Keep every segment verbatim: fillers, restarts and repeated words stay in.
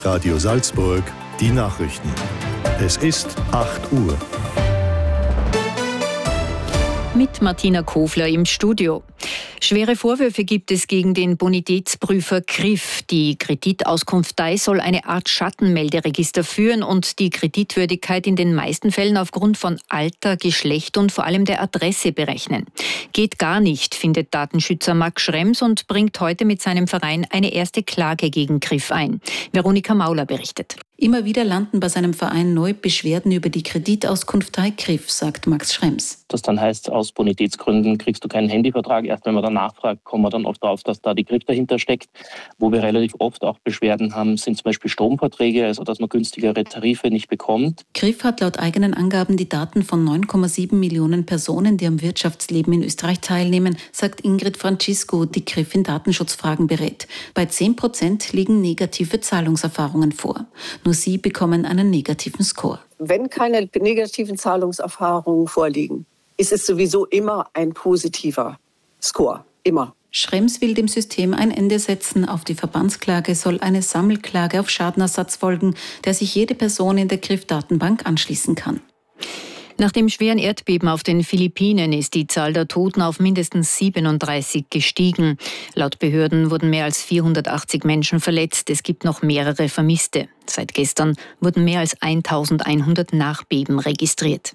Radio Salzburg, die Nachrichten. Es ist acht Uhr. Mit Martina Kofler im Studio. Schwere Vorwürfe gibt es gegen den Bonitätsprüfer C R I F. Die Kreditauskunftei soll eine Art Schattenmelderegister führen und die Kreditwürdigkeit in den meisten Fällen aufgrund von Alter, Geschlecht und vor allem der Adresse berechnen. Geht gar nicht, findet Datenschützer Max Schrems und bringt heute mit seinem Verein eine erste Klage gegen C R I F ein. Veronika Mauler berichtet. Immer wieder landen bei seinem Verein neu Beschwerden über die Kreditauskunftei C R I F, sagt Max Schrems. Das dann heißt, aus Bonitätsgründen kriegst du keinen Handyvertrag. Erst wenn man dann nachfragt, kommen wir dann oft drauf, dass da die C R I F dahinter steckt. Wo wir relativ oft auch Beschwerden haben, sind zum Beispiel Stromverträge, also dass man günstigere Tarife nicht bekommt. C R I F hat laut eigenen Angaben die Daten von neun Komma sieben Millionen Personen, die am Wirtschaftsleben in Österreich teilnehmen, sagt Ingrid Francisco, die C R I F in Datenschutzfragen berät. Bei zehn Prozent liegen negative Zahlungserfahrungen vor. Nur sie bekommen einen negativen Score. Wenn keine negativen Zahlungserfahrungen vorliegen, ist es sowieso immer ein positiver Score. Immer. Schrems will dem System ein Ende setzen. Auf die Verbandsklage soll eine Sammelklage auf Schadenersatz folgen, der sich jede Person in der C R I F-Datenbank anschließen kann. Nach dem schweren Erdbeben auf den Philippinen ist die Zahl der Toten auf mindestens siebenunddreißig gestiegen. Laut Behörden wurden mehr als vierhundertachtzig Menschen verletzt. Es gibt noch mehrere Vermisste. Seit gestern wurden mehr als eintausendeinhundert Nachbeben registriert.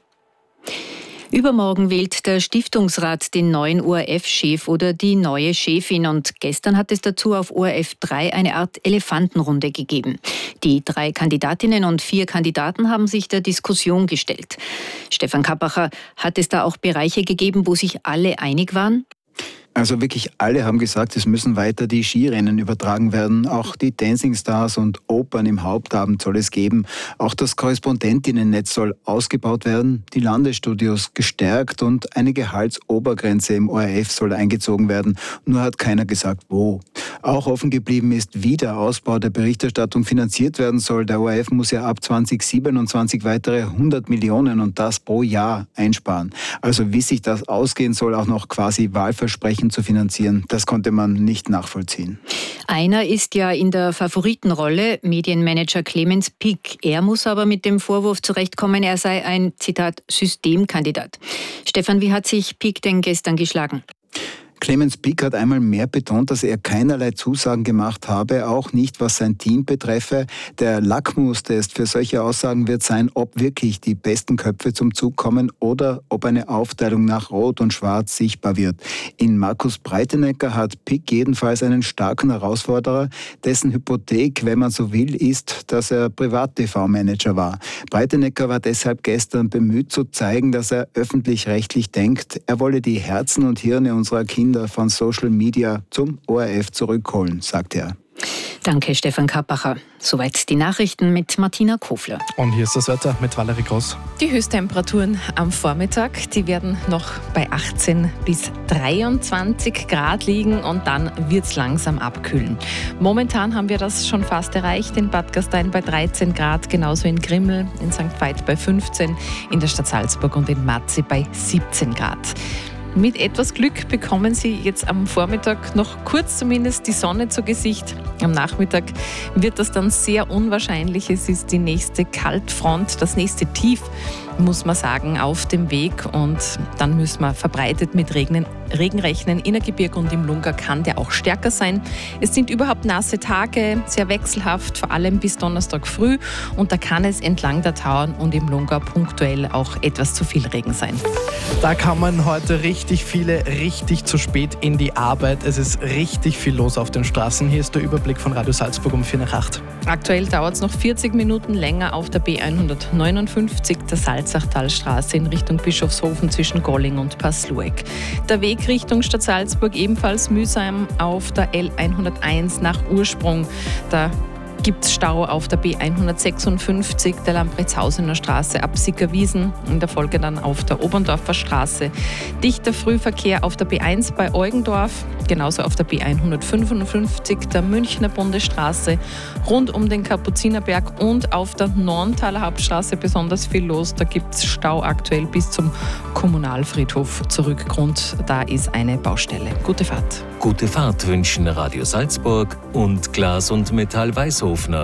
Übermorgen wählt der Stiftungsrat den neuen O R F-Chef oder die neue Chefin und gestern hat es dazu auf O R F drei eine Art Elefantenrunde gegeben. Die drei Kandidatinnen und vier Kandidaten haben sich der Diskussion gestellt. Stefan Kappacher, hat es da auch Bereiche gegeben, wo sich alle einig waren? Also wirklich alle haben gesagt, es müssen weiter die Skirennen übertragen werden. Auch die Dancing Stars und Opern im Hauptabend soll es geben. Auch das Korrespondentinnennetz soll ausgebaut werden, die Landesstudios gestärkt und eine Gehaltsobergrenze im O R F soll eingezogen werden. Nur hat keiner gesagt, wo. Auch offen geblieben ist, wie der Ausbau der Berichterstattung finanziert werden soll. Der O R F muss ja ab zwanzig siebenundzwanzig weitere hundert Millionen und das pro Jahr einsparen. Also wie sich das ausgehen soll, auch noch quasi Wahlversprechen zu finanzieren, das konnte man nicht nachvollziehen. Einer ist ja in der Favoritenrolle, Medienmanager Clemens Pick. Er muss aber mit dem Vorwurf zurechtkommen, er sei ein, Zitat, Systemkandidat. Stefan, wie hat sich Pick denn gestern geschlagen? Clemens Pick hat einmal mehr betont, dass er keinerlei Zusagen gemacht habe, auch nicht, was sein Team betreffe. Der Lackmustest für solche Aussagen wird sein, ob wirklich die besten Köpfe zum Zug kommen oder ob eine Aufteilung nach Rot und Schwarz sichtbar wird. In Markus Breitenecker hat Pick jedenfalls einen starken Herausforderer, dessen Hypothek, wenn man so will, ist, dass er Privat-T V-Manager war. Breitenecker war deshalb gestern bemüht zu zeigen, dass er öffentlich-rechtlich denkt. Er wolle die Herzen und Hirne unserer Kinder von Social Media zum O R F zurückholen, sagt er. Danke, Stefan Kappacher. Soweit die Nachrichten mit Martina Kofler. Und hier ist das Wetter mit Valerie Groß. Die Höchsttemperaturen am Vormittag, die werden noch bei achtzehn bis dreiundzwanzig Grad liegen und dann wird es langsam abkühlen. Momentan haben wir das schon fast erreicht, in Bad Gastein bei dreizehn Grad, genauso in Grimmel, in Sankt Veit bei fünfzehn, in der Stadt Salzburg und in Matzi bei siebzehn Grad. Mit etwas Glück bekommen Sie jetzt am Vormittag noch kurz zumindest die Sonne zu Gesicht. Am Nachmittag wird das dann sehr unwahrscheinlich. Es ist die nächste Kaltfront, das nächste Tief, muss man sagen, auf dem Weg. Und dann müssen wir verbreitet mit Regnen, Regen rechnen. Innergebirg und im Lunga kann der auch stärker sein. Es sind überhaupt nasse Tage, sehr wechselhaft, vor allem bis Donnerstag früh. Und da kann es entlang der Tauern und im Lunga punktuell auch etwas zu viel Regen sein. Da kommen heute richtig viele richtig zu spät in die Arbeit. Es ist richtig viel los auf den Straßen. Hier ist der Überblick von Radio Salzburg um vier nach acht. Aktuell dauert es noch vierzig Minuten länger auf der B hundertneunundfünfzig, der Salzachtalstraße in Richtung Bischofshofen zwischen Golling und Passlueck. Der Weg Richtung Stadt Salzburg ebenfalls mühsam auf der L hunderteins nach Ursprung. Da gibt es Stau auf der B hundertsechsundfünfzig, der Lamprechtshausener Straße ab Sickerwiesen, in der Folge dann auf der Oberndorfer Straße. Dichter Frühverkehr auf der B eins bei Eugendorf, genauso auf der B hundertfünfundfünfzig, der Münchner Bundesstraße, rund um den Kapuzinerberg und auf der Norntaler Hauptstraße besonders viel los. Da gibt es Stau aktuell bis zum Kommunalfriedhof zurück. Grund, da ist eine Baustelle. Gute Fahrt. Gute Fahrt wünschen Radio Salzburg und Glas und Metall Weißhofner.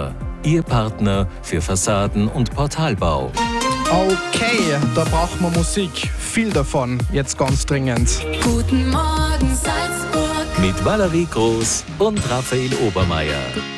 Ihr Partner für Fassaden- und Portalbau. Okay, da braucht man Musik. Viel davon, jetzt ganz dringend. Guten Morgen Salzburg. Mit Valerie Groß und Raphael Obermeier.